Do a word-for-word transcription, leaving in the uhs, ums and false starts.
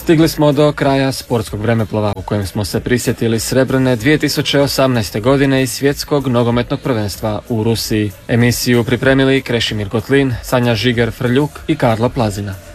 Stigli smo do kraja sportskog vremeplova u kojem smo se prisjetili srebrne dvije tisuće osamnaeste. godine i svjetskog nogometnog prvenstva u Rusiji. Emisiju pripremili Krešimir Kotlin, Sanja Žiger-Frljuk i Karlo Plazina.